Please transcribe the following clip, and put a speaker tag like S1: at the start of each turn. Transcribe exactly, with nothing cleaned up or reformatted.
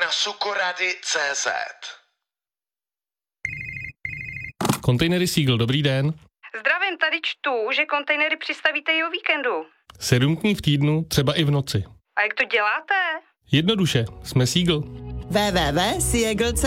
S1: na sukorady tečka cé zet.
S2: Kontejnery Seagull, dobrý den.
S3: Zdravím, tady čtu, že kontejnery přistavíte i o víkendu.
S2: Sedm dní v týdnu, třeba i v noci.
S3: A jak to děláte?
S2: Jednoduše, jsme Seagull.
S4: w w w tečka seagull tečka